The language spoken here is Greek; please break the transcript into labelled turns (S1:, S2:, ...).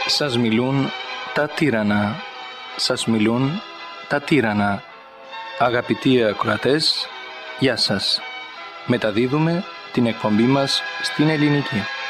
S1: Σας μιλούν τα τύρανα. Σας μιλούν τα τύρανα. Αγαπητοί ακροατές, γεια σας. Μεταδίδουμε την εκπομπή μας στην ελληνική.